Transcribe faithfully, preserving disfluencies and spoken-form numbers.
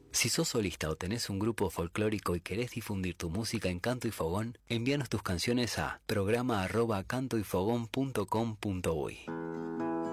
Si sos solista o tenés un grupo folclórico y querés difundir tu música en Canto y Fogón, envíanos tus canciones a programa arroba cantoyfogón punto com punto uy.